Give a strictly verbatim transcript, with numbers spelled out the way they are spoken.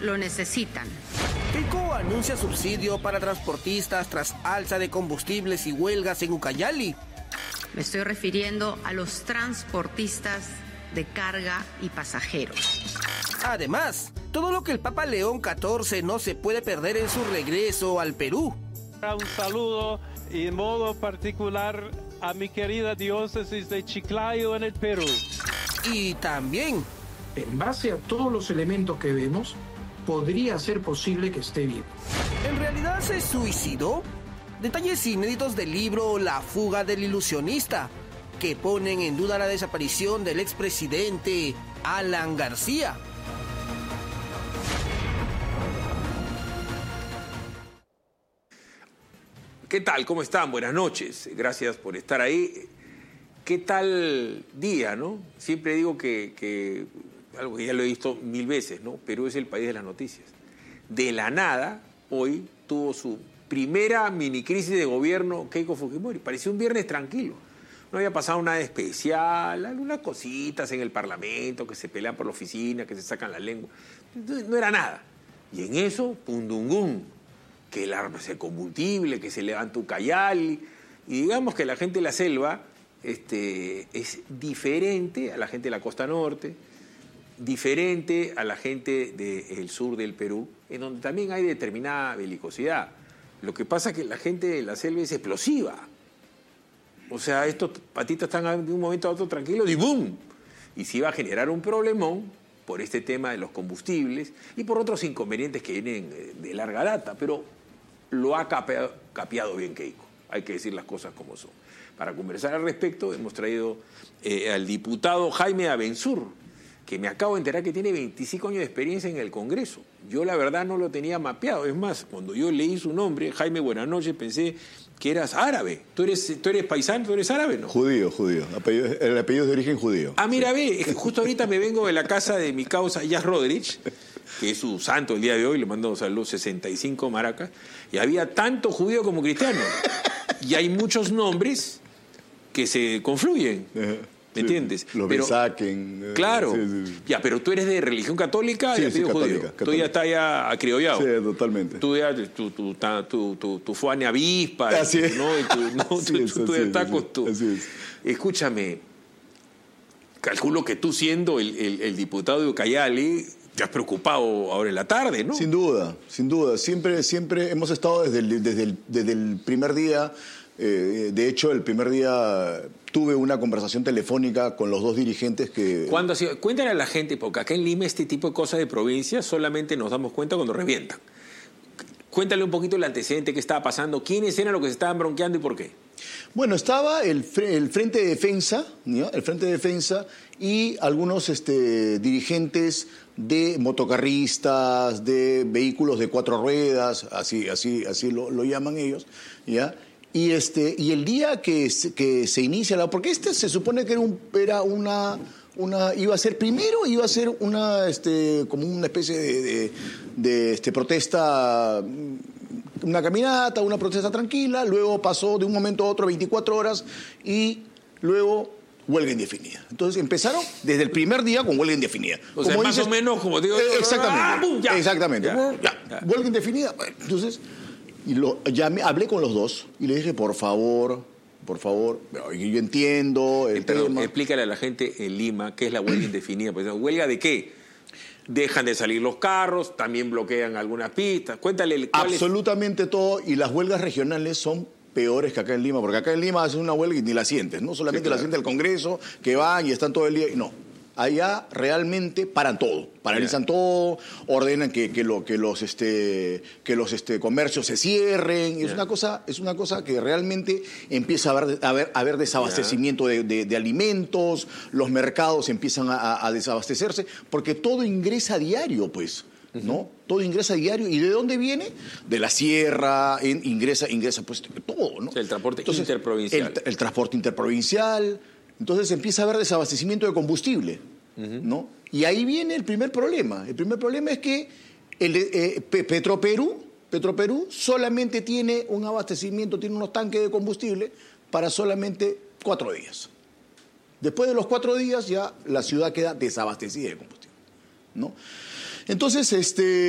lo necesitan. Keiko anuncia subsidio para transportistas tras alza de combustibles y huelgas en Ucayali. Me estoy refiriendo a los transportistas de carga y pasajeros. Además, todo lo que el Papa León catorce no se puede perder en su regreso al Perú. Un saludo y en modo particular a mi querida diócesis de Chiclayo en el Perú. Y también, en base a todos los elementos que vemos, podría ser posible que esté vivo. ¿en realidad se suicidó? Detalles inéditos del libro La fuga del ilusionista, que ponen en duda la desaparición del expresidente Alan García. ¿Qué tal? ¿Cómo están? Buenas noches. Gracias por estar ahí. ¿Qué tal día, no? Siempre digo que, que algo que ya lo he visto mil veces, ¿no? Perú es el país de las noticias. De la nada, hoy tuvo su primera mini crisis de gobierno Keiko Fujimori. Parecía un viernes tranquilo. No había pasado nada especial, algunas cositas en el Parlamento, que se pelean por la oficina, que se sacan la lengua. Entonces, no era nada. Y en eso, pundungún, que el arma se combustible, que se levanta Ucayali. Y digamos que la gente de la selva este, es diferente a la gente de la costa norte, diferente a la gente del sur del Perú, en donde también hay determinada belicosidad. Lo que pasa es que la gente de la selva es explosiva. O sea, estos patitos están de un momento a otro tranquilos y ¡boom! Y se iba a generar un problemón por este tema de los combustibles y por otros inconvenientes que vienen de larga data. Pero lo ha capeado, capeado bien Keiko. Hay que decir las cosas como son. Para conversar al respecto hemos traído eh, al diputado Jaime Abensur, que me acabo de enterar que tiene veinticinco años de experiencia en el Congreso. Yo la verdad no lo tenía mapeado. Es más, cuando yo leí su nombre, Jaime, buenas noches, pensé que eras árabe. ¿Tú eres, tú eres paisano? ¿Tú eres árabe, no? Judío, judío. Apellido, el apellido es de origen judío. Ah, mira, ve, es que justo ahorita me vengo de la casa de mi causa, Jazz Rodríguez, que es su santo el día de hoy, le mando saludos, sesenta y cinco maracas, y había tanto judío como cristiano. Y hay muchos nombres que se confluyen. ¿Me sí, entiendes? Los pero, saquen. Claro. Sí, sí. Ya, pero tú eres de religión católica sí, y apellido sí, judío. católica, católica. Tú ya estás ya acriollado. Sí, totalmente. Tú ya, tu, tu, tu, tu, tu, tu fuane avispa. Así es. ¿No? Y tú, no, así tú, es, tú, tú ya estás con tu... Así es. Escúchame, calculo que tú siendo el, el, el diputado de Ucayali te has preocupado ahora en la tarde, ¿no? Sin duda, sin duda. Siempre, siempre hemos estado desde el, desde el, desde el primer día. Eh, de hecho, el primer día tuve una conversación telefónica con los dos dirigentes que... ¿Cuándo ha sido? Cuéntale a la gente, porque acá en Lima este tipo de cosas de provincia solamente nos damos cuenta cuando revientan. Cuéntale un poquito el antecedente, qué estaba pasando, quiénes eran los que se estaban bronqueando y por qué. Bueno, estaba el, el Frente de Defensa, ¿no? El Frente de Defensa y algunos este, dirigentes de motocarristas, de vehículos de cuatro ruedas, así, así, así lo, lo llaman ellos, ¿ya? Y, este, y el día que, que se inicia la... Porque este se supone que era, un, era una, una... Iba a ser primero, iba a ser una, este, como una especie de, de, de este, protesta, una caminata, una protesta tranquila, luego pasó de un momento a otro veinticuatro horas y luego huelga indefinida. Entonces empezaron desde el primer día con huelga indefinida. O sea, como más dices, o menos, como digo... Eh, exactamente, ¡ah, bum! Ya. exactamente. Ya, Ya, ya. Huelga indefinida. Bueno, entonces... Y lo, ya me, hablé con los dos y le dije, por favor, por favor, yo entiendo el eh, pero tema. Explícale a la gente en Lima qué es la huelga indefinida. Pues, ¿huelga de qué? Dejan de salir los carros, también bloquean algunas pistas. Cuéntale cuál Absolutamente es... todo, y las huelgas regionales son peores que acá en Lima, porque acá en Lima hacen una huelga y ni la sientes, no solamente sí, claro. La siente el Congreso, que van y están todo el día, no. Allá realmente paran todo, paralizan yeah. todo, ordenan que, que, lo, que los, este, que los este, comercios se cierren. Yeah. Es, una cosa, es una cosa que realmente empieza a haber, a haber, a haber desabastecimiento yeah. de, de, de alimentos, los mercados empiezan a, a desabastecerse, porque todo ingresa a diario, pues. ¿No? Uh-huh. Todo ingresa a diario. ¿Y de dónde viene? De la sierra, en, ingresa, ingresa pues todo, ¿no? O sea, el transporte Entonces, interprovincial. El, el transporte interprovincial. Entonces empieza a haber desabastecimiento de combustible, uh-huh. ¿no? Y ahí viene el primer problema. El primer problema es que el, eh, Petroperú, Petroperú solamente tiene un abastecimiento, tiene unos tanques de combustible para solamente cuatro días. Después de los cuatro días ya la ciudad queda desabastecida de combustible, ¿no? Entonces, este...